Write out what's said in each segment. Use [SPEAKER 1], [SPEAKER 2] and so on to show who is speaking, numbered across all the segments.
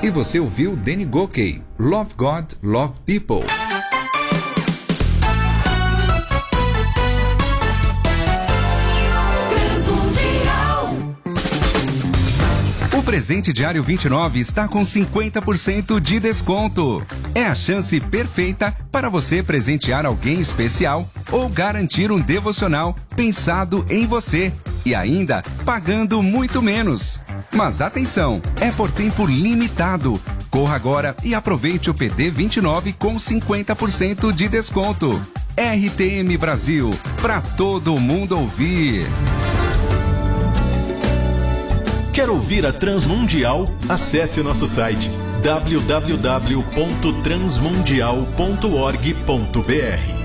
[SPEAKER 1] E você ouviu Danny Gokey, Love God, Love People. O presente diário 29 está com 50% de desconto. É a chance perfeita para você presentear alguém especial ou garantir um devocional pensado em você e ainda pagando muito menos. Mas atenção, é por tempo limitado. Corra agora e aproveite o PD 29 com 50% de desconto. RTM Brasil, para todo mundo ouvir.
[SPEAKER 2] Quer ouvir a Transmundial? Acesse o nosso site www.transmundial.org.br.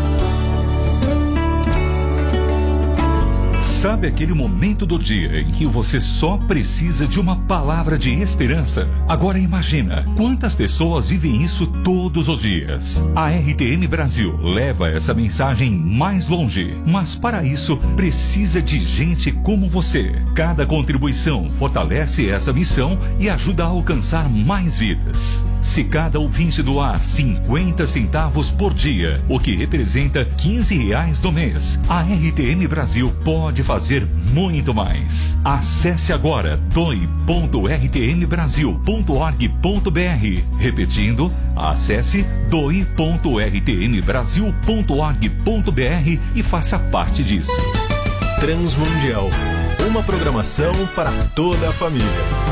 [SPEAKER 3] Sabe aquele momento do dia em que você só precisa de uma palavra de esperança? Agora imagina quantas pessoas vivem isso todos os dias. A RTM Brasil leva essa mensagem mais longe, mas para isso precisa de gente como você. Cada contribuição fortalece essa missão e ajuda a alcançar mais vidas. Se cada ouvinte doar 50 centavos por dia, o que representa R$15 no mês, a RTM Brasil pode fazer muito mais. Acesse agora doe.rtmbrasil.org.br. Repetindo, acesse doe.rtmbrasil.org.br e faça parte disso.
[SPEAKER 2] Transmundial, uma programação para toda a família.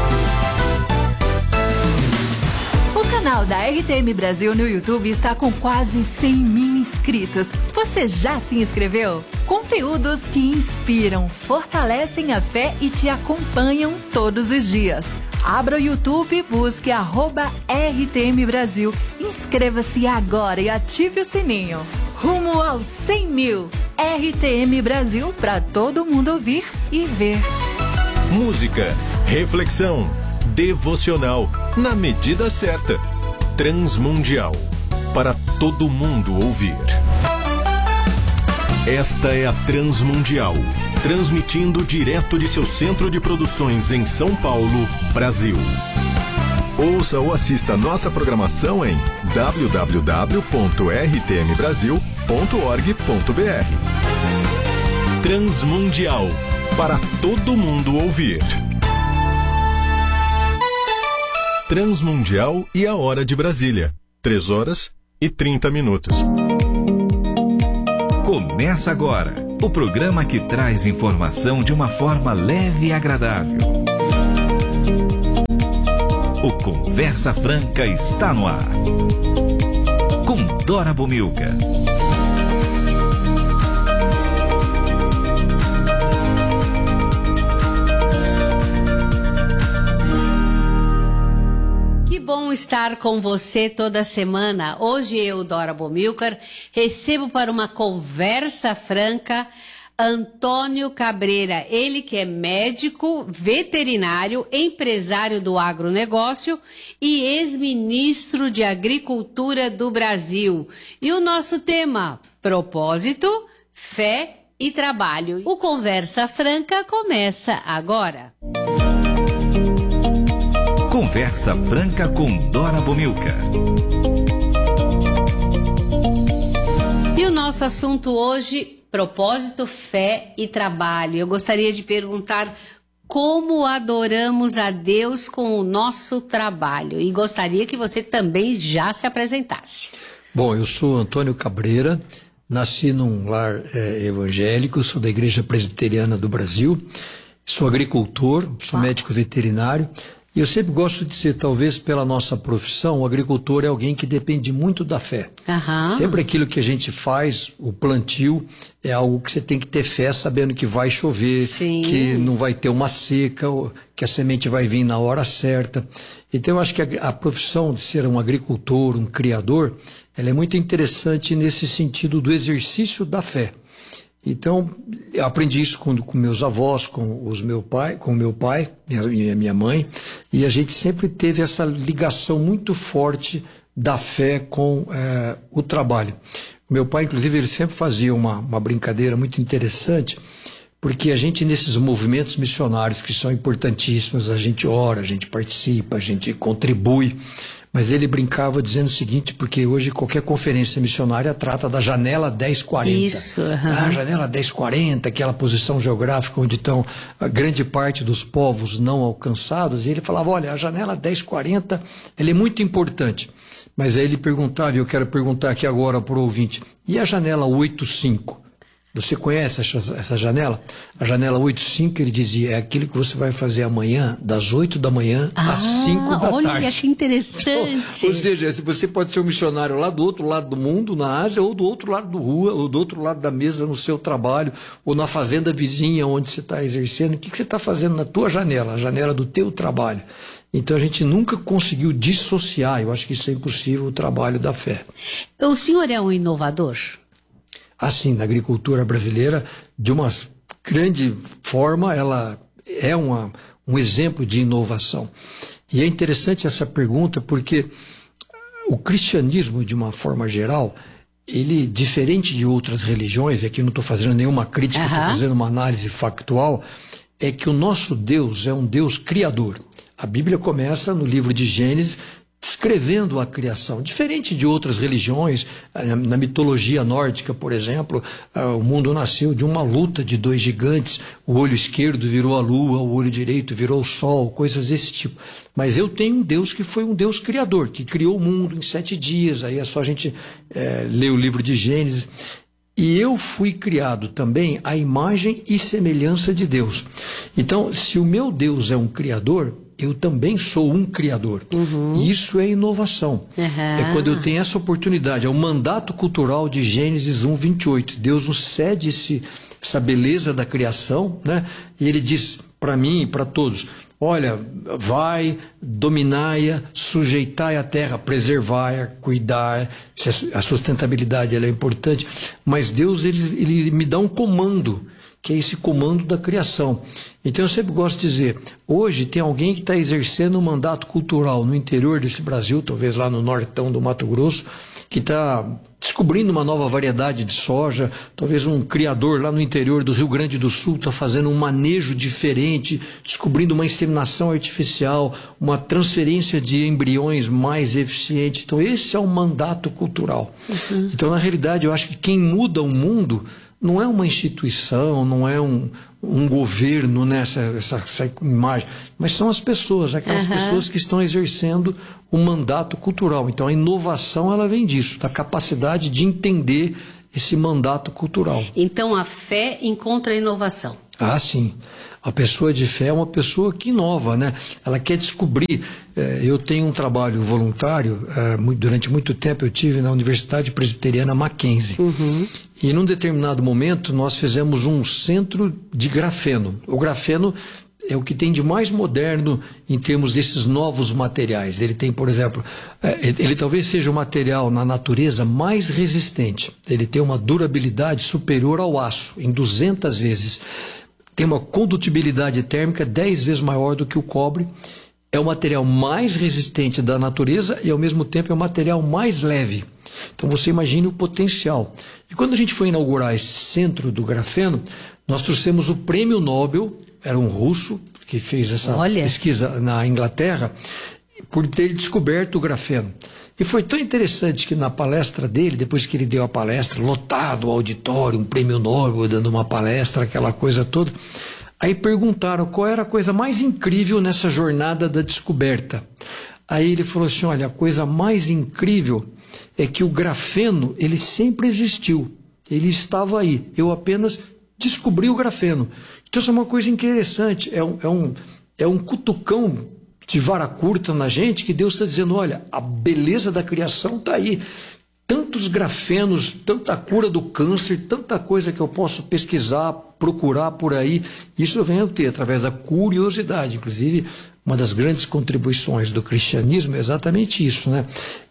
[SPEAKER 4] O canal da RTM Brasil no YouTube está com quase 100 mil inscritos. Você já se inscreveu? Conteúdos que inspiram, fortalecem a fé e te acompanham todos os dias. Abra o YouTube e busque @RTM Brasil. Inscreva-se agora e ative o sininho. Rumo aos 100 mil. RTM Brasil, para todo mundo ouvir e ver.
[SPEAKER 2] Música, reflexão, devocional, na medida certa. Transmundial, para todo mundo ouvir. Esta é a Transmundial, transmitindo direto de seu centro de produções em São Paulo, Brasil. Ouça ou assista nossa programação em www.rtmbrasil.org.br. Transmundial, para todo mundo ouvir. Transmundial e a Hora de Brasília, 3h30.
[SPEAKER 1] Começa agora o programa que traz informação de uma forma leve e agradável. O Conversa Franca está no ar. Com Dora Bomilca.
[SPEAKER 5] Bom estar com você toda semana. Hoje eu, Dora Bomilcar, recebo para uma conversa franca Antônio Cabreira, ele que é médico, veterinário, empresário do agronegócio e ex-ministro de Agricultura do Brasil. E o nosso tema, propósito, fé e trabalho. O Conversa Franca começa agora.
[SPEAKER 1] Conversa Franca com Dora Bomilca.
[SPEAKER 5] E o nosso assunto hoje, propósito, fé e trabalho. Eu gostaria de perguntar como adoramos a Deus com o nosso trabalho. E gostaria que você também já se apresentasse.
[SPEAKER 6] Bom, eu sou Antônio Cabreira, nasci num lar evangélico, sou da Igreja Presbiteriana do Brasil, sou agricultor, sou médico veterinário. E eu sempre gosto de dizer, talvez pela nossa profissão, o agricultor é alguém que depende muito da fé. Sempre aquilo que a gente faz, o plantio, é algo que você tem que ter fé, sabendo que vai chover, que não vai ter uma seca, que a semente vai vir na hora certa. Então eu acho que a profissão de ser um agricultor, um criador, ela é muito interessante nesse sentido do exercício da fé. Então, eu aprendi isso com meus avós, com o meu pai e minha mãe, e a gente sempre teve essa ligação muito forte da fé com o trabalho. Meu pai, inclusive, ele sempre fazia uma brincadeira muito interessante, porque a gente, nesses movimentos missionários que são importantíssimos, a gente ora, a gente participa, a gente contribui. Mas ele brincava dizendo o seguinte, porque hoje qualquer conferência missionária trata da janela 1040.
[SPEAKER 5] Isso,
[SPEAKER 6] A janela 1040, aquela posição geográfica onde estão a grande parte dos povos não alcançados. E ele falava, olha, a janela 1040, ela é muito importante. Mas aí ele perguntava, e eu quero perguntar aqui agora para o ouvinte, e a janela 85? Você conhece essa janela? A janela 85, ele dizia, é aquilo que você vai fazer amanhã, das 8 da manhã às 5 da tarde.
[SPEAKER 5] Olha que interessante.
[SPEAKER 6] Ou seja, você pode ser um missionário lá do outro lado do mundo, na Ásia, ou do outro lado da rua, ou do outro lado da mesa no seu trabalho, ou na fazenda vizinha onde você está exercendo. O que você está fazendo na tua janela, a janela do teu trabalho? Então a gente nunca conseguiu dissociar, eu acho que isso é impossível, o trabalho da fé.
[SPEAKER 5] O senhor é um inovador?
[SPEAKER 6] Assim, na agricultura brasileira, de uma grande forma, ela é um exemplo de inovação. E é interessante essa pergunta porque o cristianismo, de uma forma geral, ele, diferente de outras religiões, aqui não estou fazendo nenhuma crítica, estou fazendo uma análise factual, é que o nosso Deus é um Deus criador. A Bíblia começa no livro de Gênesis, descrevendo a criação, diferente de outras religiões. Na mitologia nórdica, por exemplo, o mundo nasceu de uma luta de dois gigantes, o olho esquerdo virou a lua, o olho direito virou o sol, coisas desse tipo. Mas eu tenho um Deus que foi um Deus criador, que criou o mundo em 7 dias, aí é só a gente ler o livro de Gênesis. E eu fui criado também à imagem e semelhança de Deus. Então, se o meu Deus é um criador, eu também sou um criador. E isso é inovação. É quando eu tenho essa oportunidade. É o mandato cultural de Gênesis 1:28. Deus nos cede essa beleza da criação, né? E ele diz para mim e para todos, olha, vai, dominai-a, sujeitai a terra, preservai-a, cuidar. A sustentabilidade ela é importante. Mas Deus ele me dá um comando, que é esse comando da criação. Então eu sempre gosto de dizer, hoje tem alguém que está exercendo um mandato cultural no interior desse Brasil, talvez lá no nortão do Mato Grosso, que está descobrindo uma nova variedade de soja, talvez um criador lá no interior do Rio Grande do Sul está fazendo um manejo diferente, descobrindo uma inseminação artificial, uma transferência de embriões mais eficiente. Então esse é um mandato cultural. Então na realidade eu acho que quem muda o mundo não é uma instituição, não é um governo, né, essa imagem, mas são as pessoas, aquelas pessoas que estão exercendo um mandato cultural. Então a inovação ela vem disso, da capacidade de entender esse mandato cultural.
[SPEAKER 5] Então a fé encontra a inovação.
[SPEAKER 6] Ah, sim. A pessoa de fé é uma pessoa que inova, né? Ela quer descobrir. Eu tenho um trabalho voluntário, durante muito tempo eu tive na Universidade Presbiteriana Mackenzie. E num determinado momento nós fizemos um centro de grafeno. O grafeno é o que tem de mais moderno em termos desses novos materiais. Ele tem, por exemplo, ele talvez seja o material na natureza mais resistente. Ele tem uma durabilidade superior ao aço, em 200 vezes. Tem uma condutibilidade térmica 10 vezes maior do que o cobre. É o material mais resistente da natureza e, ao mesmo tempo, é o material mais leve. Então, você imagine o potencial. E quando a gente foi inaugurar esse centro do grafeno, nós trouxemos o prêmio Nobel, era um russo que fez essa pesquisa na Inglaterra, por ter descoberto o grafeno. E foi tão interessante que na palestra dele, depois que ele deu a palestra, lotado o auditório, um prêmio Nobel dando uma palestra, aquela coisa toda, aí perguntaram qual era a coisa mais incrível nessa jornada da descoberta. Aí ele falou assim, olha, a coisa mais incrível é que o grafeno, ele sempre existiu, ele estava aí, eu apenas descobri o grafeno. Então isso é uma coisa interessante, é um cutucão de vara curta na gente, que Deus está dizendo, olha, a beleza da criação está aí. Tantos grafenos, tanta cura do câncer, tanta coisa que eu posso pesquisar, procurar por aí. Isso eu venho a ter através da curiosidade. Inclusive, uma das grandes contribuições do cristianismo é exatamente isso, né?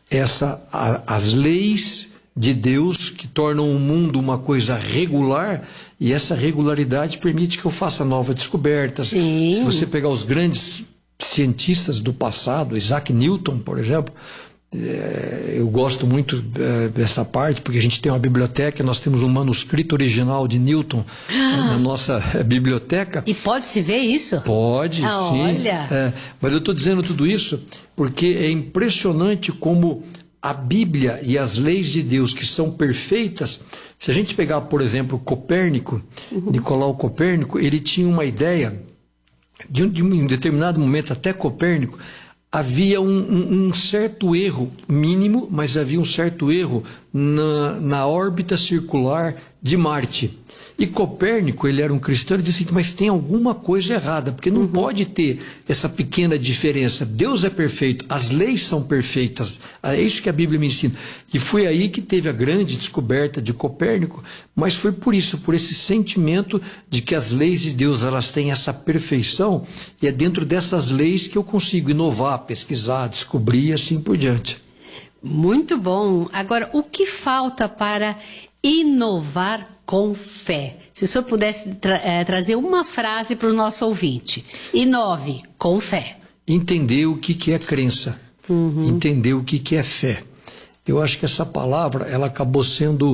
[SPEAKER 6] As leis de Deus que tornam o mundo uma coisa regular, e essa regularidade permite que eu faça novas descobertas.
[SPEAKER 5] Sim.
[SPEAKER 6] Se você pegar os grandes cientistas do passado, Isaac Newton, por exemplo, Eu gosto muito dessa parte, porque a gente tem uma biblioteca, nós temos um manuscrito original de Newton na nossa biblioteca.
[SPEAKER 5] E pode-se ver isso?
[SPEAKER 6] Pode, sim.
[SPEAKER 5] Olha!
[SPEAKER 6] Mas eu estou dizendo tudo isso porque é impressionante como a Bíblia e as leis de Deus, que são perfeitas. Se a gente pegar, por exemplo, Copérnico, Nicolau Copérnico, ele tinha uma ideia, de um determinado momento, até Copérnico, havia um certo erro mínimo, mas havia um certo erro na órbita circular de Marte. E Copérnico, ele era um cristão, ele disse, mas tem alguma coisa errada, porque não pode ter essa pequena diferença. Deus é perfeito, as leis são perfeitas, é isso que a Bíblia me ensina. E foi aí que teve a grande descoberta de Copérnico, mas foi por isso, por esse sentimento de que as leis de Deus, elas têm essa perfeição, e é dentro dessas leis que eu consigo inovar, pesquisar, descobrir e assim por diante.
[SPEAKER 5] Muito bom. Agora, o que falta para inovar com fé? Se o senhor pudesse trazer uma frase para o nosso ouvinte. Inove com fé.
[SPEAKER 6] Entender o que é crença. Entender o que é fé. Eu acho que essa palavra, ela acabou sendo,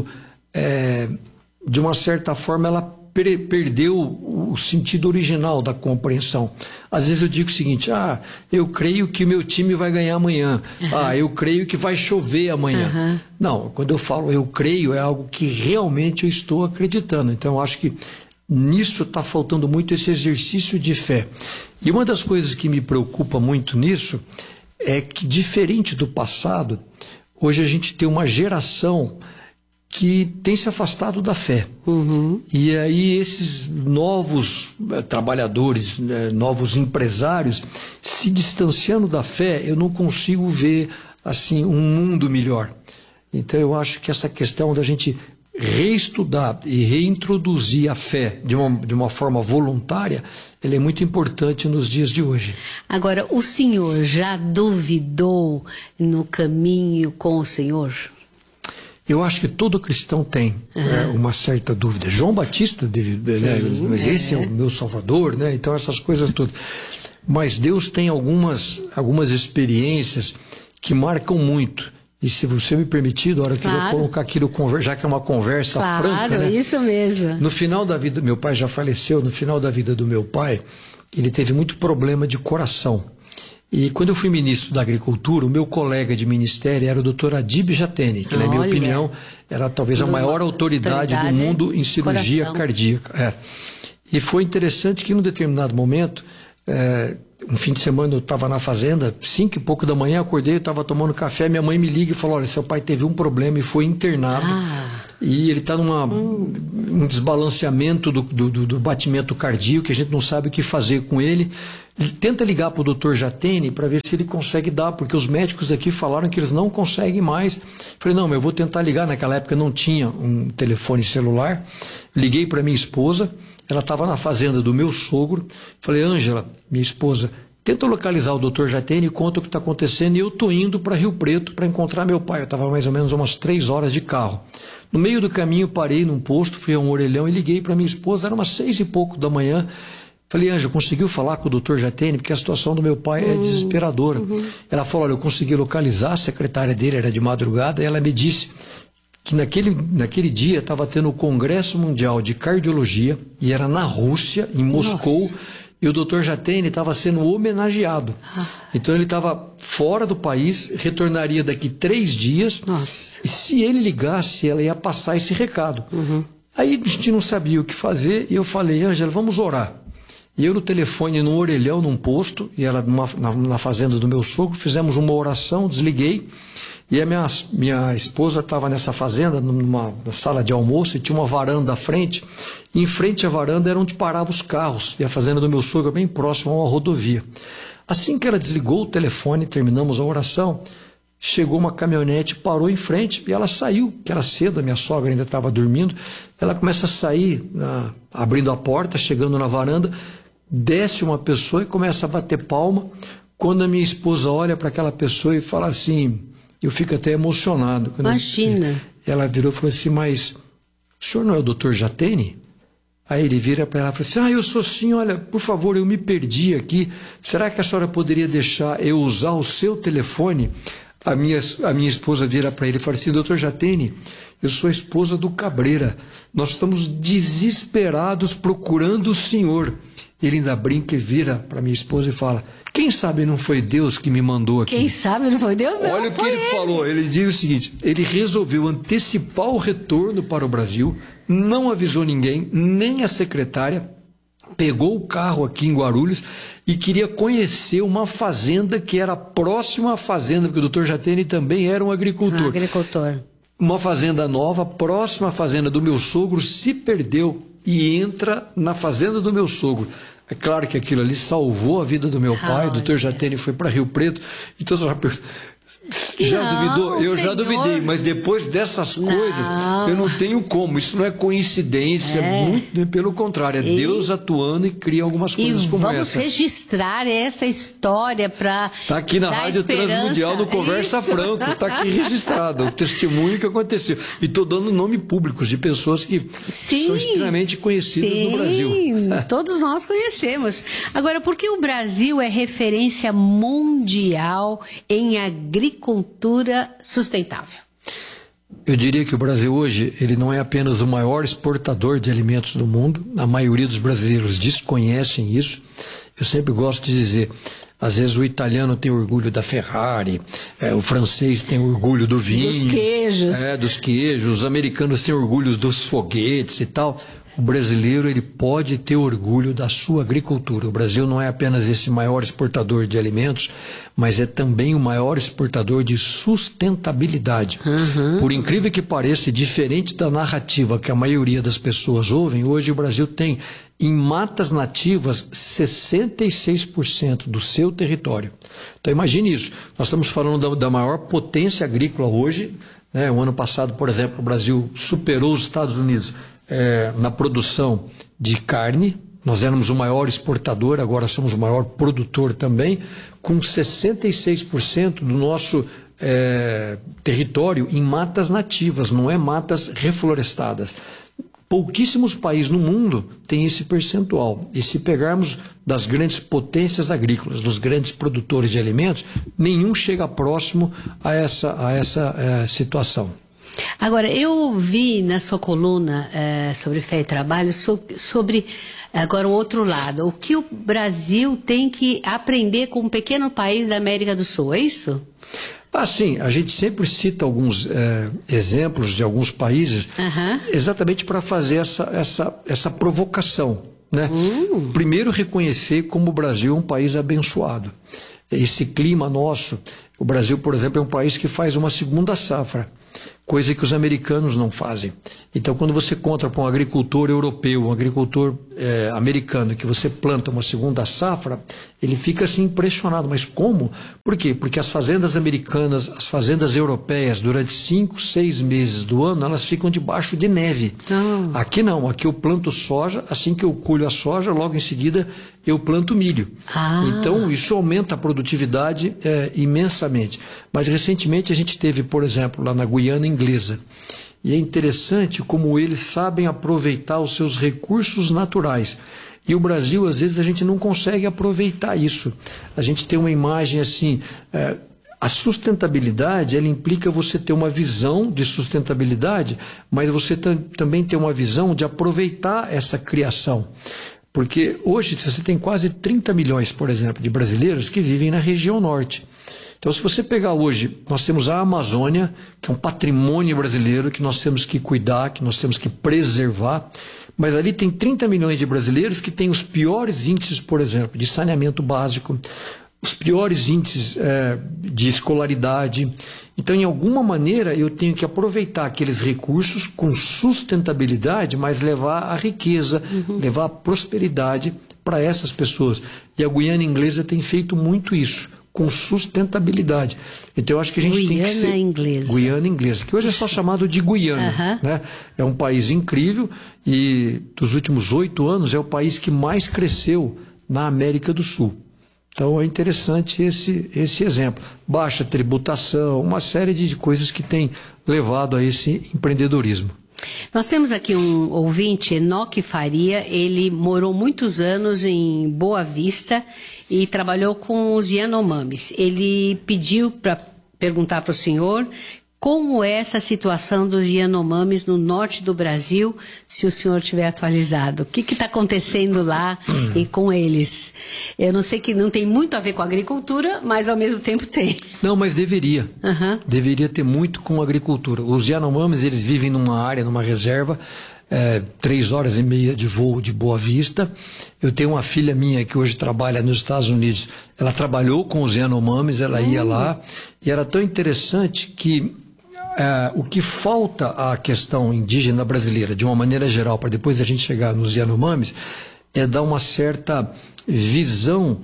[SPEAKER 6] de uma certa forma, ela perdeu o sentido original da compreensão. Às vezes eu digo o seguinte, eu creio que o meu time vai ganhar amanhã, eu creio que vai chover amanhã. Não, quando eu falo eu creio, é algo que realmente eu estou acreditando. Então eu acho que nisso está faltando muito esse exercício de fé. E uma das coisas que me preocupa muito nisso é que, diferente do passado, hoje a gente tem uma geração que tem se afastado da fé. E aí esses novos trabalhadores, novos empresários, se distanciando da fé, eu não consigo ver assim um mundo melhor. Então eu acho que essa questão da gente reestudar e reintroduzir a fé de uma forma voluntária, ela é muito importante nos dias de hoje.
[SPEAKER 5] Agora, o senhor já duvidou no caminho com o Senhor?
[SPEAKER 6] Eu acho que todo cristão tem uma certa dúvida. João Batista, esse é o meu Salvador, né? Então essas coisas todas. Mas Deus tem algumas experiências que marcam muito. E se você me permitir, Dora, eu queria colocar aquilo, já que é uma conversa franca, né?
[SPEAKER 5] Isso mesmo.
[SPEAKER 6] No final da vida, meu pai já faleceu, no final da vida do meu pai, ele teve muito problema de coração. E quando eu fui ministro da Agricultura, o meu colega de ministério era o Dr. Adib Jatene, que, na minha opinião, era talvez a maior autoridade do mundo em cirurgia cardíaca. E foi interessante que, num determinado momento, um fim de semana eu estava na fazenda, 5 e pouco da manhã, acordei, eu estava tomando café, minha mãe me liga e falou, olha, seu pai teve um problema e foi internado. E ele está num desbalanceamento do batimento cardíaco, que a gente não sabe o que fazer com ele. Ele tenta ligar para o Dr. Jatene para ver se ele consegue dar, porque os médicos daqui falaram que eles não conseguem mais. Falei, não, mas eu vou tentar ligar. Naquela época não tinha um telefone celular. Liguei para minha esposa, ela estava na fazenda do meu sogro. Falei, Ângela, minha esposa, tenta localizar o Dr. Jatene e conta o que está acontecendo. E eu estou indo para Rio Preto para encontrar meu pai. Eu estava mais ou menos umas 3 horas de carro. No meio do caminho, parei num posto, fui a um orelhão e liguei para minha esposa. Era umas 6 e pouco da manhã. Falei, Ângela, conseguiu falar com o Dr. Jatene? Porque a situação do meu pai é desesperadora. Ela falou, olha, eu consegui localizar, a secretária dele era de madrugada, e ela me disse que naquele dia estava tendo o Congresso Mundial de Cardiologia, e era na Rússia, em Moscou, e o Dr. Jatene estava sendo homenageado. Então ele estava fora do país, retornaria daqui 3 dias, e se ele ligasse, ela ia passar esse recado. Aí a gente não sabia o que fazer, e eu falei, Ângela, vamos orar. E eu no telefone, num orelhão, num posto, e ela na fazenda do meu sogro, fizemos uma oração, desliguei, e a minha esposa estava nessa fazenda, numa sala de almoço, e tinha uma varanda à frente, e em frente à varanda era onde paravam os carros, e a fazenda do meu sogro é bem próxima a uma rodovia. Assim que ela desligou o telefone, terminamos a oração, chegou uma caminhonete, parou em frente, e ela saiu, que era cedo, a minha sogra ainda estava dormindo, ela começa a sair, abrindo a porta, chegando na varanda, desce uma pessoa e começa a bater palma. Quando a minha esposa olha para aquela pessoa e fala assim, eu fico até emocionado.
[SPEAKER 5] Imagina.
[SPEAKER 6] Ela virou e falou assim, mas o senhor não é o Dr. Jatene? Aí ele vira para ela e fala assim, eu sou sim, olha, por favor, eu me perdi aqui, será que a senhora poderia deixar eu usar o seu telefone? a minha esposa vira para ele e fala assim: doutor Jatene, eu sou a esposa do Cabreira, nós estamos desesperados procurando o senhor. Ele ainda brinca e vira para minha esposa e fala: quem sabe não foi Deus que me mandou aqui?
[SPEAKER 5] Quem sabe não foi Deus? Não,
[SPEAKER 6] olha o que ele falou. Ele diz o seguinte: ele resolveu antecipar o retorno para o Brasil, não avisou ninguém, nem a secretária, pegou o carro aqui em Guarulhos e queria conhecer uma fazenda que era próxima à fazenda, porque o doutor Jatene também era um agricultor.
[SPEAKER 5] Agricultor.
[SPEAKER 6] Uma fazenda nova, próxima à fazenda do meu sogro, se perdeu e entra na fazenda do meu sogro. É claro que aquilo ali salvou a vida do meu pai. O doutor Jatene foi para Rio Preto. Então, duvidou? Eu já duvidei, mas depois dessas coisas, eu não tenho como. Isso não é coincidência, muito pelo contrário, é Deus atuando e cria algumas coisas como essa.
[SPEAKER 5] Vamos registrar essa história para
[SPEAKER 6] Está aqui na Rádio Transmundial do Conversa Franco, está aqui registrado o testemunho que aconteceu. E estou dando nome públicos de pessoas que são extremamente conhecidas no Brasil.
[SPEAKER 5] Todos nós conhecemos. Agora, por que o Brasil é referência mundial em agricultura sustentável?
[SPEAKER 6] Eu diria que o Brasil hoje, ele não é apenas o maior exportador de alimentos do mundo. A maioria dos brasileiros desconhecem isso. Eu sempre gosto de dizer, às vezes o italiano tem orgulho da Ferrari, o francês tem orgulho do vinho, dos queijos, os americanos têm orgulho dos foguetes e tal. O brasileiro, ele pode ter orgulho da sua agricultura. O Brasil não é apenas esse maior exportador de alimentos, mas é também o maior exportador de sustentabilidade. Por incrível que pareça, diferente da narrativa que a maioria das pessoas ouvem, hoje o Brasil tem, em matas nativas, 66% do seu território. Então imagine isso. Nós estamos falando da maior potência agrícola hoje, né? O ano passado, por exemplo, o Brasil superou os Estados Unidos na produção de carne. Nós éramos o maior exportador, agora somos o maior produtor também, com 66% do nosso território em matas nativas, não é matas reflorestadas. Pouquíssimos países no mundo têm esse percentual. E se pegarmos das grandes potências agrícolas, dos grandes produtores de alimentos, nenhum chega próximo a essa situação.
[SPEAKER 5] Agora, eu vi na sua coluna sobre fé e trabalho sobre agora o outro lado. O que o Brasil tem que aprender com um pequeno país da América do Sul, é isso?
[SPEAKER 6] Sim, a gente sempre cita alguns exemplos de alguns países exatamente para fazer essa provocação, né? Primeiro, reconhecer como o Brasil é um país abençoado. Esse clima nosso, o Brasil, por exemplo, é um país que faz uma segunda safra, coisa que os americanos não fazem. Então, quando você conta para um agricultor europeu, um agricultor americano, que você planta uma segunda safra, ele fica assim impressionado. Mas como? Por quê? Porque as fazendas americanas, as fazendas europeias, durante 5, 6 meses do ano, elas ficam debaixo de neve. Aqui não, aqui eu planto soja, assim que eu colho a soja, logo em seguida eu planto milho. Então, isso aumenta a produtividade imensamente. Mas recentemente a gente teve, por exemplo, lá na Guiana Inglesa. E é interessante como eles sabem aproveitar os seus recursos naturais. E o Brasil, às vezes, a gente não consegue aproveitar isso. A gente tem uma imagem assim... A sustentabilidade, ela implica você ter uma visão de sustentabilidade, mas você também ter uma visão de aproveitar essa criação. Porque hoje você tem quase 30 milhões, por exemplo, de brasileiros que vivem na região norte. Então, se você pegar hoje, nós temos a Amazônia, que é um patrimônio brasileiro que nós temos que cuidar, que nós temos que preservar, mas ali tem 30 milhões de brasileiros que têm os piores índices, por exemplo, de saneamento básico, os piores índices de escolaridade. Então, em alguma maneira, eu tenho que aproveitar aqueles recursos com sustentabilidade, mas levar a riqueza, levar a prosperidade para essas pessoas. E a Guiana Inglesa tem feito muito isso, com sustentabilidade. Então, eu acho que a gente tem que ser... Guiana Inglesa, que hoje é só chamado de Guiana. Né? É um país incrível e, dos últimos 8 anos, é o país que mais cresceu na América do Sul. Então, é interessante esse exemplo. Baixa tributação, uma série de coisas que tem levado a esse empreendedorismo.
[SPEAKER 5] Nós temos aqui um ouvinte, Enoque Faria. Ele morou muitos anos em Boa Vista e trabalhou com os Yanomamis. Ele pediu para perguntar para o senhor como é essa situação dos Yanomamis no norte do Brasil, se o senhor tiver atualizado. O que está acontecendo lá e com eles? Eu não sei que não tem muito a ver com a agricultura, mas ao mesmo tempo tem.
[SPEAKER 6] Não, mas deveria. Deveria ter muito com a agricultura. Os Yanomamis, eles vivem numa área, numa reserva, 3 horas e meia de voo de Boa Vista. Eu tenho uma filha minha que hoje trabalha nos Estados Unidos. Ela trabalhou com os Yanomamis, ela ia lá. E era tão interessante que o que falta à questão indígena brasileira, de uma maneira geral, para depois a gente chegar nos Yanomamis, é dar uma certa visão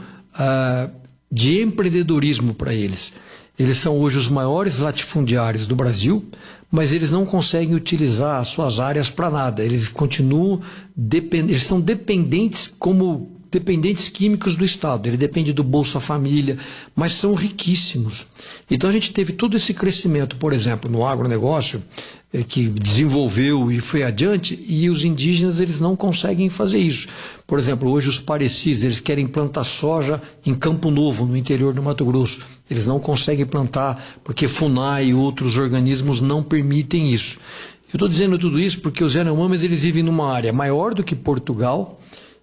[SPEAKER 6] de empreendedorismo para eles. Eles são hoje os maiores latifundiários do Brasil, mas eles não conseguem utilizar as suas áreas para nada. Eles continuam eles são dependentes dependentes químicos do Estado. Ele depende do Bolsa Família, mas são riquíssimos. Então a gente teve todo esse crescimento, por exemplo, no agronegócio, que desenvolveu e foi adiante, e os indígenas eles não conseguem fazer isso. Por exemplo, hoje os parecis, eles querem plantar soja em Campo Novo, no interior do Mato Grosso. Eles não conseguem plantar porque FUNAI e outros organismos não permitem isso. Eu estou dizendo tudo isso porque os Yanomamis eles vivem numa área maior do que Portugal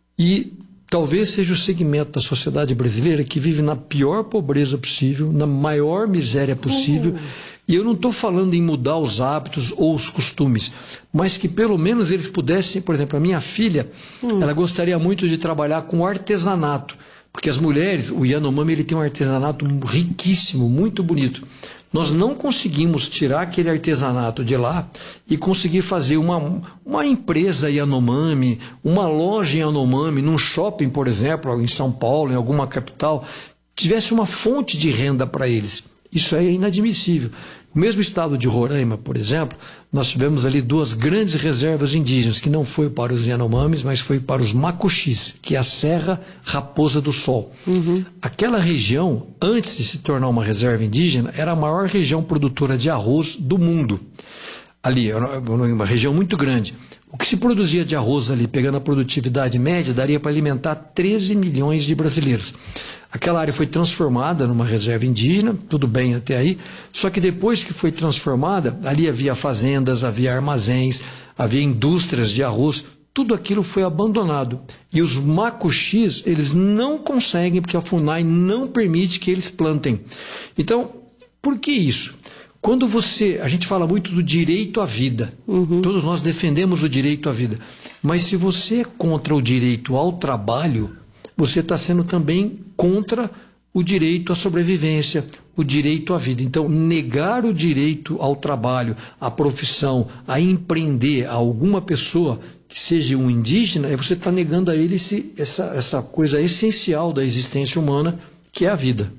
[SPEAKER 6] e talvez seja o segmento da sociedade brasileira que vive na pior pobreza possível, na maior miséria possível. E eu não estou falando em mudar os hábitos ou os costumes, mas que pelo menos eles pudessem, por exemplo, a minha filha, ela gostaria muito de trabalhar com artesanato, porque as mulheres, o Yanomami ele tem um artesanato riquíssimo, muito bonito. Nós não conseguimos tirar aquele artesanato de lá e conseguir fazer uma empresa Yanomami, uma loja Yanomami, num shopping, por exemplo, em São Paulo, em alguma capital, tivesse uma fonte de renda para eles. Isso é inadmissível. O mesmo estado de Roraima, por exemplo, nós tivemos ali 2 grandes reservas indígenas, que não foi para os Yanomamis, mas foi para os Macuxis, que é a Serra Raposa do Sol. Aquela região, antes de se tornar uma reserva indígena, era a maior região produtora de arroz do mundo. Ali, uma região muito grande. O que se produzia de arroz ali, pegando a produtividade média, daria para alimentar 13 milhões de brasileiros. Aquela área foi transformada numa reserva indígena, tudo bem até aí, só que depois que foi transformada, ali havia fazendas, havia armazéns, havia indústrias de arroz, tudo aquilo foi abandonado. E os Macuxis, eles não conseguem, porque a FUNAI não permite que eles plantem. Então, por que isso? Quando a gente fala muito do direito à vida, todos nós defendemos o direito à vida, mas se você é contra o direito ao trabalho, você está sendo também contra o direito à sobrevivência, o direito à vida. Então, negar o direito ao trabalho, à profissão, a empreender a alguma pessoa que seja um indígena, você está negando a ele essa coisa essencial da existência humana, que é a vida.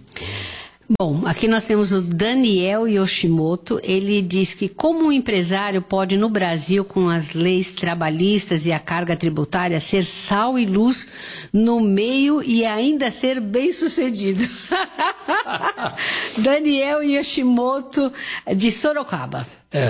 [SPEAKER 5] Bom, aqui nós temos o Daniel Yoshimoto. Ele diz que como um empresário pode no Brasil, com as leis trabalhistas e a carga tributária, ser sal e luz no meio e ainda ser bem sucedido. Daniel Yoshimoto, de Sorocaba.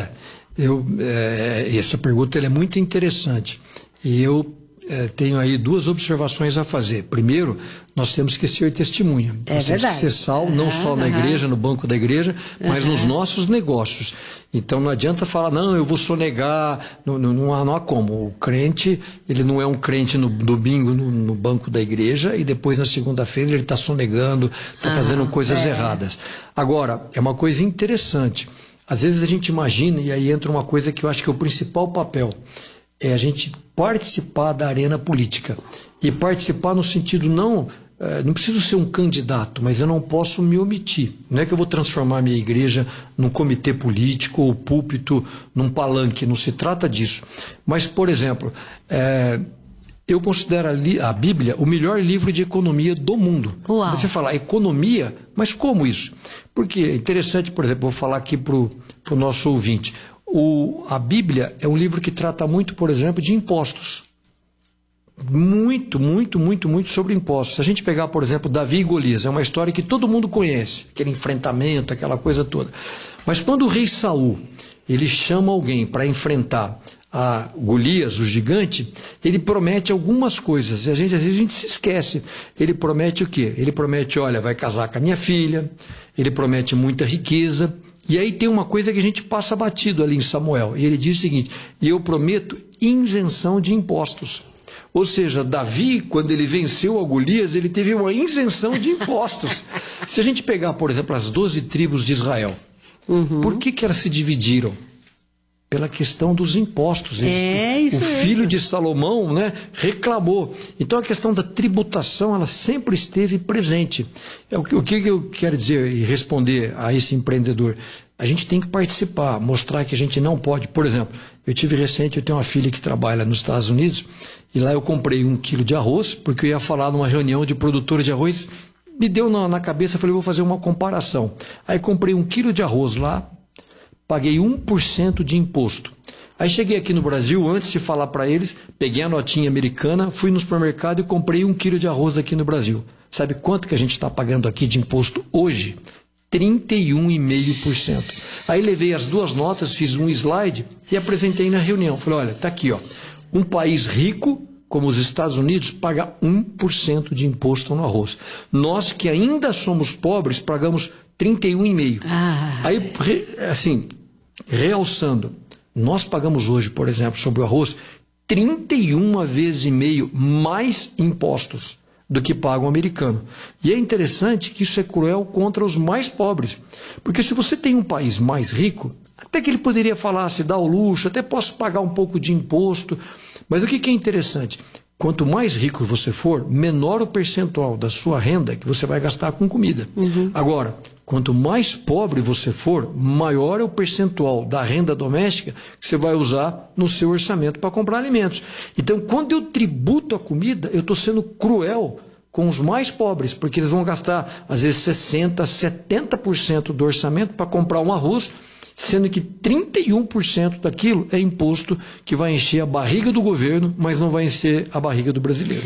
[SPEAKER 6] Essa pergunta é muito interessante. E eu tenho aí 2 observações a fazer. Primeiro, nós temos que ser testemunha. Nós temos que ser sal, não só na igreja, no banco da igreja, mas nos nossos negócios. Então não adianta falar, não, eu vou sonegar, não há como. O crente, ele não é um crente no domingo no banco da igreja e depois na segunda-feira ele está sonegando, está fazendo coisas erradas. Agora, é uma coisa interessante. Às vezes a gente imagina, e aí entra uma coisa que eu acho que é o principal papel, é a gente participar da arena política. E participar no sentido não preciso ser um candidato, mas eu não posso me omitir. Não é que eu vou transformar a minha igreja num comitê político ou púlpito num palanque, não se trata disso. Mas, por exemplo, eu considero a Bíblia o melhor livro de economia do mundo.
[SPEAKER 5] Uau.
[SPEAKER 6] Você fala economia, mas como isso? Porque é interessante, por exemplo, vou falar aqui para o nosso ouvinte. A Bíblia é um livro que trata muito, por exemplo, de impostos. Muito sobre impostos. Se a gente pegar, por exemplo, Davi e Golias, é uma história que todo mundo conhece, aquele enfrentamento, aquela coisa toda. Mas quando o rei Saul, ele chama alguém para enfrentar a Golias, o gigante, ele promete algumas coisas, e às vezes a gente se esquece. Ele promete o quê? Ele promete, olha, vai casar com a minha filha, ele promete muita riqueza, e aí tem uma coisa que a gente passa batido ali em Samuel, e ele diz o seguinte: e eu prometo isenção de impostos. Ou seja, Davi, quando ele venceu a Golias, ele teve uma isenção de impostos. Se a gente pegar, por exemplo, as 12 tribos de Israel, por que elas se dividiram? Pela questão dos impostos. O filho de Salomão, né, reclamou. Então a questão da tributação, ela sempre esteve presente. O que eu quero dizer e responder a esse empreendedor? A gente tem que participar, mostrar que a gente não pode. Por exemplo, eu tenho uma filha que trabalha nos Estados Unidos, e lá eu comprei 1 quilo de arroz, porque eu ia falar numa reunião de produtores de arroz, me deu na cabeça, falei, vou fazer uma comparação. Aí comprei 1 quilo de arroz lá, paguei 1% de imposto. Aí cheguei aqui no Brasil, antes de falar para eles, peguei a notinha americana, fui no supermercado e comprei 1 quilo de arroz aqui no Brasil. Sabe quanto que a gente está pagando aqui de imposto hoje? 31,5%. Aí levei as 2 notas, fiz um slide e apresentei na reunião. Falei, olha, tá aqui, ó. Um país rico, como os Estados Unidos, paga 1% de imposto no arroz. Nós que ainda somos pobres, pagamos 31,5%. Aí, assim, realçando, nós pagamos hoje, por exemplo, sobre o arroz, 31,5 vezes mais impostos do que paga o americano. E é interessante que isso é cruel contra os mais pobres. Porque se você tem um país mais rico, até que ele poderia falar, se dá o luxo, até posso pagar um pouco de imposto. Mas o que é interessante? Quanto mais rico você for, menor o percentual da sua renda que você vai gastar com comida. Agora, quanto mais pobre você for, maior é o percentual da renda doméstica que você vai usar no seu orçamento para comprar alimentos. Então, quando eu tributo a comida, eu estou sendo cruel com os mais pobres, porque eles vão gastar, às vezes, 60%, 70% do orçamento para comprar um arroz, sendo que 31% daquilo é imposto que vai encher a barriga do governo, mas não vai encher a barriga do brasileiro.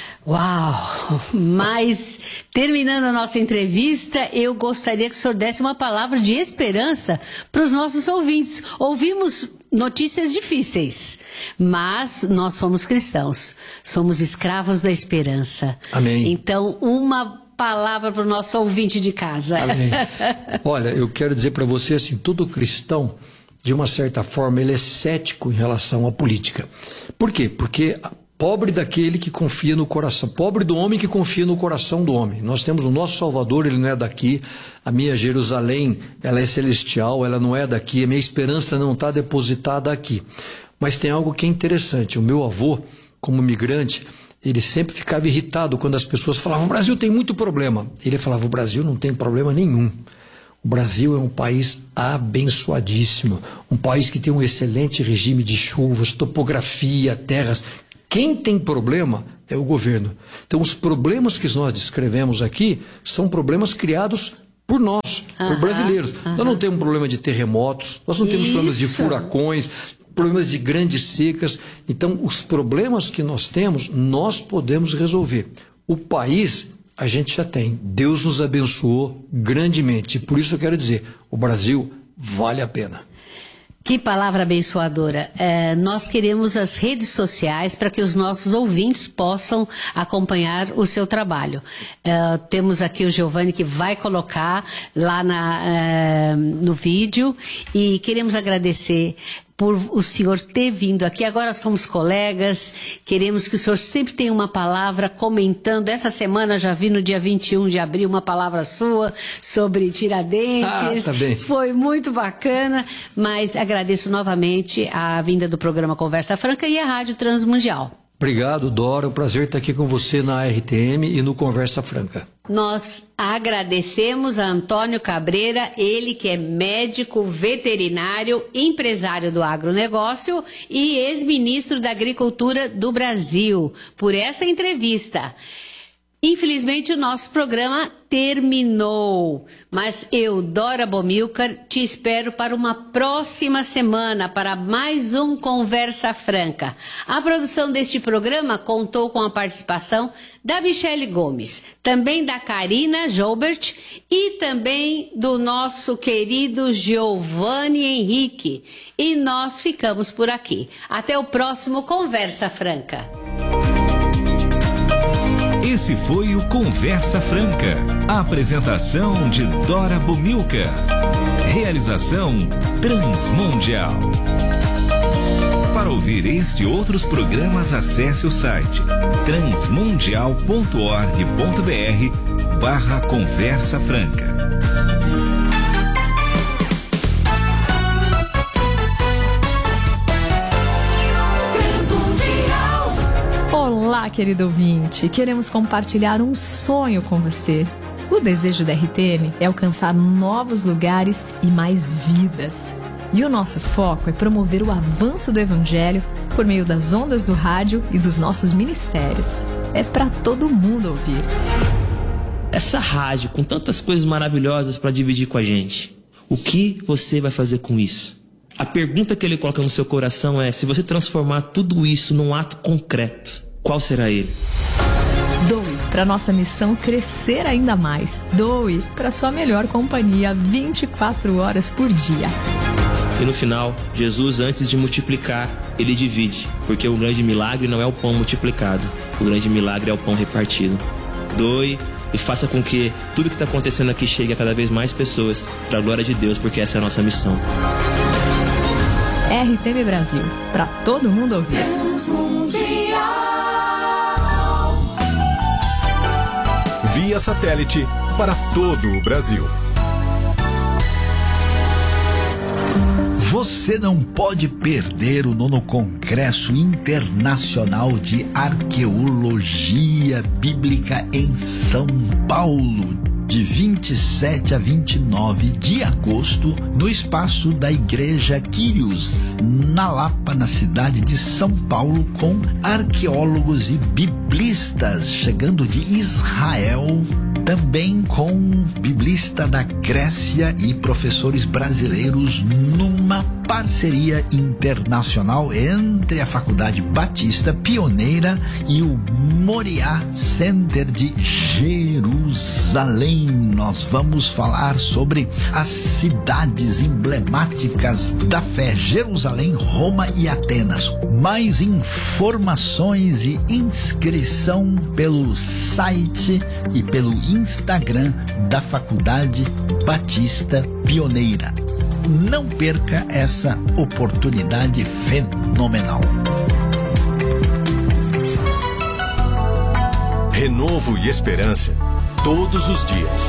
[SPEAKER 5] Uau! Mas, terminando a nossa entrevista, eu gostaria que o senhor desse uma palavra de esperança para os nossos ouvintes. Ouvimos notícias difíceis, mas nós somos cristãos, somos escravos da esperança.
[SPEAKER 6] Amém.
[SPEAKER 5] Então, uma palavra para o nosso ouvinte de casa.
[SPEAKER 6] Amém. Olha, eu quero dizer para você assim, todo cristão, de uma certa forma, ele é cético em relação à política. Por quê? Porque pobre daquele que confia no coração, pobre do homem que confia no coração do homem. Nós temos o nosso Salvador, ele não é daqui, a minha Jerusalém, ela é celestial, ela não é daqui, a minha esperança não está depositada aqui. Mas tem algo que é interessante, o meu avô, como migrante, ele sempre ficava irritado quando as pessoas falavam, o Brasil tem muito problema. Ele falava, o Brasil não tem problema nenhum. O Brasil é um país abençoadíssimo, um país que tem um excelente regime de chuvas, topografia, terras. Quem tem problema é o governo. Então, os problemas que nós descrevemos aqui são problemas criados por nós, por brasileiros. Nós não temos problema de terremotos, nós não temos problemas de furacões, problemas de grandes secas. Então, os problemas que nós temos, nós podemos resolver. O país, a gente já tem. Deus nos abençoou grandemente. E por isso eu quero dizer, o Brasil vale a pena.
[SPEAKER 5] Que palavra abençoadora. Nós queremos as redes sociais para que os nossos ouvintes possam acompanhar o seu trabalho. Temos aqui o Giovanni que vai colocar lá no vídeo e queremos agradecer por o senhor ter vindo aqui. Agora somos colegas, queremos que o senhor sempre tenha uma palavra comentando. Essa semana já vi no dia 21 de abril uma palavra sua sobre Tiradentes.
[SPEAKER 6] Tá bem.
[SPEAKER 5] Foi muito bacana, mas agradeço novamente a vinda do programa Conversa Franca e a Rádio Transmundial.
[SPEAKER 6] Obrigado, Dora. É um prazer estar aqui com você na RTM e no Conversa Franca.
[SPEAKER 5] Nós agradecemos a Antônio Cabreira, ele que é médico veterinário, empresário do agronegócio e ex-ministro da Agricultura do Brasil, por essa entrevista. Infelizmente, o nosso programa terminou, mas eu, Dora Bomilcar, te espero para uma próxima semana para mais um Conversa Franca. A produção deste programa contou com a participação da Michele Gomes, também da Karina Joubert e também do nosso querido Giovanni Henrique. E nós ficamos por aqui. Até o próximo Conversa Franca.
[SPEAKER 3] Esse foi o Conversa Franca. A apresentação de Dora Bomilcar. Realização Transmundial. Para ouvir este e outros programas, acesse o site transmundial.org.br/Conversa Franca.
[SPEAKER 7] Olá, querido ouvinte! Queremos compartilhar um sonho com você. O desejo da RTM é alcançar novos lugares e mais vidas. E o nosso foco é promover o avanço do Evangelho por meio das ondas do rádio e dos nossos ministérios. É para todo mundo ouvir.
[SPEAKER 8] Essa rádio com tantas coisas maravilhosas para dividir com a gente, o que você vai fazer com isso? A pergunta que ele coloca no seu coração é: se você transformar tudo isso num ato concreto, qual será ele?
[SPEAKER 7] Doe para nossa missão crescer ainda mais. Doe para sua melhor companhia 24 horas por dia.
[SPEAKER 8] E no final, Jesus, antes de multiplicar, ele divide, porque o grande milagre não é o pão multiplicado, o grande milagre é o pão repartido. Doe e faça com que tudo que está acontecendo aqui chegue a cada vez mais pessoas, para a glória de Deus, porque essa é a nossa missão.
[SPEAKER 7] RTM Brasil, para todo mundo ouvir.
[SPEAKER 2] Via satélite para todo o Brasil.
[SPEAKER 9] Você não pode perder o 9º Congresso Internacional de Arqueologia Bíblica em São Paulo, de 27 a 29 de agosto, no espaço da Igreja Quírios, na Lapa, na cidade de São Paulo, com arqueólogos e biblistas chegando de Israel, também com biblista da Grécia e professores brasileiros, numa parceria internacional entre a Faculdade Batista Pioneira e o Moriá Center de Jerusalém. Nós vamos falar sobre as cidades emblemáticas da fé: Jerusalém, Roma e Atenas. Mais informações e inscrição pelo site e pelo Instagram da Faculdade Batista Pioneira. Não perca essa oportunidade fenomenal.
[SPEAKER 2] Renovo e esperança todos os dias.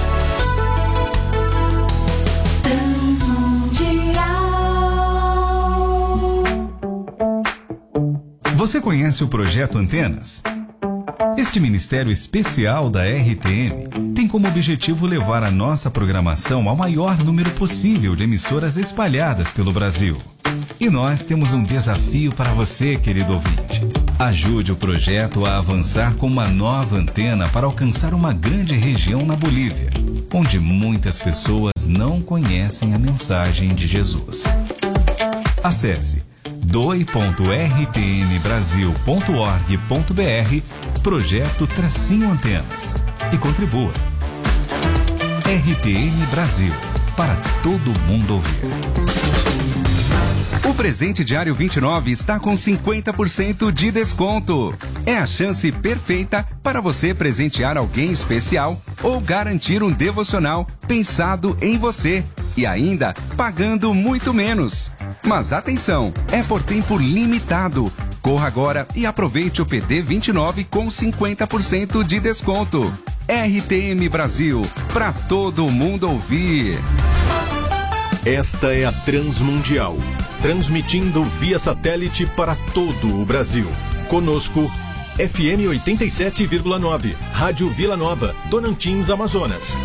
[SPEAKER 1] Você conhece o Projeto Antenas? Este ministério especial da RTM tem como objetivo levar a nossa programação ao maior número possível de emissoras espalhadas pelo Brasil. E nós temos um desafio para você, querido ouvinte. Ajude o projeto a avançar com uma nova antena para alcançar uma grande região na Bolívia, onde muitas pessoas não conhecem a mensagem de Jesus. Acesse doe.rtmbrasil.org.br Projeto-Antenas e contribua. RTM Brasil, para todo mundo ouvir. O presente diário 29 está com 50% de desconto. É a chance perfeita para você presentear alguém especial ou garantir um devocional pensado em você e ainda pagando muito menos. Mas atenção, é por tempo limitado. Corra agora e aproveite o PD 29 com 50% de desconto. RTM Brasil, para todo mundo ouvir.
[SPEAKER 2] Esta é a Transmundial, transmitindo via satélite para todo o Brasil. Conosco, FM 87,9, Rádio Vila Nova, Tocantins, Amazonas.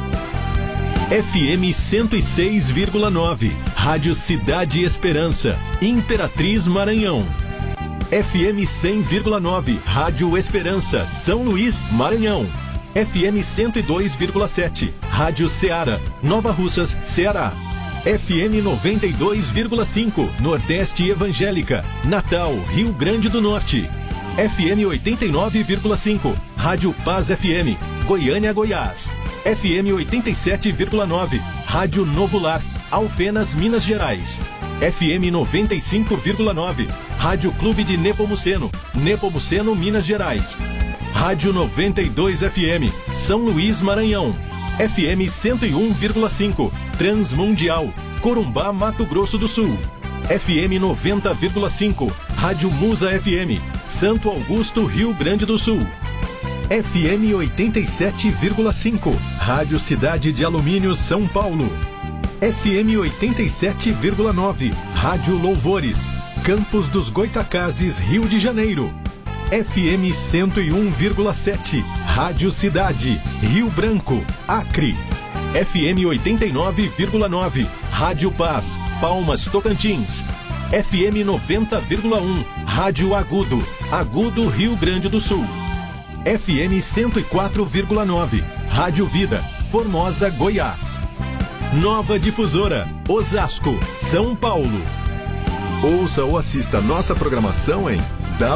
[SPEAKER 2] FM 106,9, Rádio Cidade Esperança, Imperatriz, Maranhão. FM 100,9, Rádio Esperança, São Luís, Maranhão. FM 102,7, Rádio Ceará, Nova Russas, Ceará. FM 92,5, Nordeste Evangélica, Natal, Rio Grande do Norte. FM 89,5, Rádio Paz FM, Goiânia, Goiás. FM 87,9, Rádio Novo Lar, Alfenas, Minas Gerais. FM 95,9, Rádio Clube de Nepomuceno, Nepomuceno, Minas Gerais. Rádio 92 FM, São Luís, Maranhão. FM 101,5, Transmundial, Corumbá, Mato Grosso do Sul. FM 90,5, Rádio Musa FM, Santo Augusto, Rio Grande do Sul. FM 87,5, Rádio Cidade de Alumínio, São Paulo. FM 87,9, Rádio Louvores, Campos dos Goitacazes, Rio de Janeiro. FM 101,7, Rádio Cidade, Rio Branco, Acre. FM 89,9, Rádio Paz, Palmas, Tocantins. FM 90,1, Rádio Agudo, Agudo, Rio Grande do Sul. FM 104,9, Rádio Vida, Formosa, Goiás. Nova Difusora, Osasco, São Paulo. Ouça ou assista nossa programação em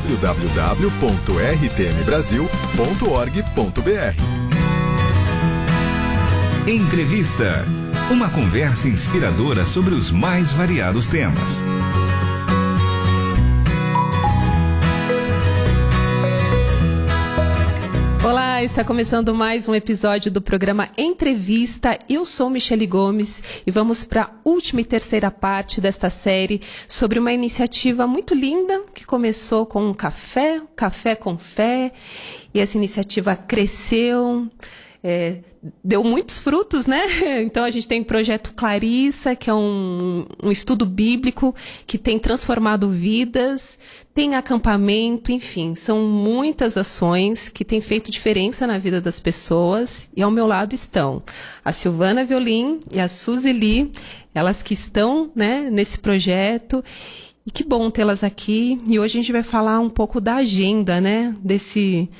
[SPEAKER 2] www.rtmbrasil.org.br.
[SPEAKER 1] Entrevista. Uma conversa inspiradora sobre os mais variados temas.
[SPEAKER 10] Olá, está começando mais um episódio do programa Entrevista. Eu sou Michele Gomes e vamos para a última e terceira parte desta série sobre uma iniciativa muito linda que começou com um café com fé, e essa iniciativa cresceu, deu muitos frutos, né? Então a gente tem o Projeto Clarissa, que é um estudo bíblico que tem transformado vidas, tem acampamento, enfim, são muitas ações que têm feito diferença na vida das pessoas. E ao meu lado estão a Silvana Violim e a Suzy Lee, elas que estão, né, nesse projeto. E que bom tê-las aqui. E hoje a gente vai falar um pouco da agenda, né, desse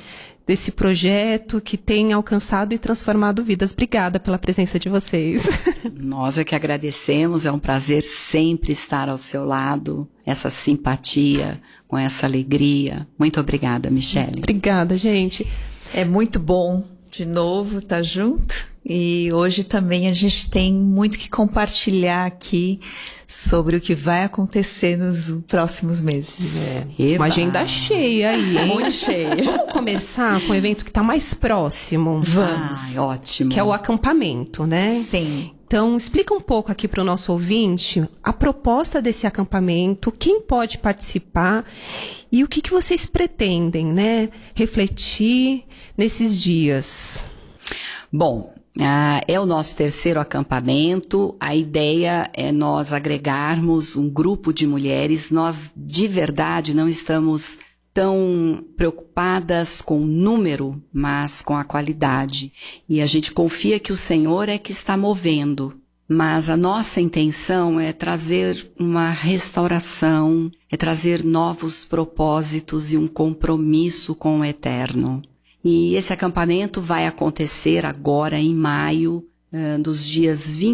[SPEAKER 10] projeto que tem alcançado e transformado vidas. Obrigada pela presença de vocês.
[SPEAKER 11] Nós é que agradecemos, é um prazer sempre estar ao seu lado, essa simpatia, com essa alegria. Muito obrigada, Michele.
[SPEAKER 10] Obrigada, gente.
[SPEAKER 4] É muito bom, de novo, estar junto. E hoje também a gente tem muito que compartilhar aqui sobre o que vai acontecer nos próximos meses.
[SPEAKER 10] Uma agenda cheia aí, hein?
[SPEAKER 4] Muito cheia.
[SPEAKER 10] Vamos começar com o evento que está mais próximo.
[SPEAKER 11] Vamos. Ótimo.
[SPEAKER 10] Que é o acampamento, né?
[SPEAKER 4] Sim.
[SPEAKER 10] Então, explica um pouco aqui para o nosso ouvinte a proposta desse acampamento, quem pode participar e o que vocês pretendem, né, refletir nesses dias.
[SPEAKER 11] Bom, é o nosso terceiro acampamento. A ideia é nós agregarmos um grupo de mulheres. Nós, de verdade, não estamos tão preocupadas com o número, mas com a qualidade. E a gente confia que o Senhor é que está movendo. Mas a nossa intenção é trazer uma restauração, é trazer novos propósitos e um compromisso com o Eterno. E esse acampamento vai acontecer agora em maio, dos dias 20